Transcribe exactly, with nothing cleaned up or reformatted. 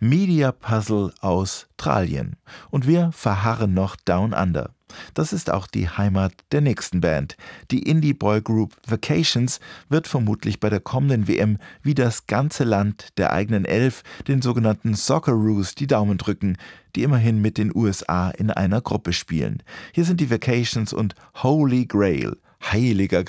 Media Puzzle aus Australien. Und wir verharren noch Down Under. Das ist auch die Heimat der nächsten Band. Die Indie-Boy-Group Vacations wird vermutlich bei der kommenden W M wie das ganze Land der eigenen Elf, den sogenannten Socceroos, die Daumen drücken, die immerhin mit den U S A in einer Gruppe spielen. Hier sind die Vacations und Holy Grail, heiliger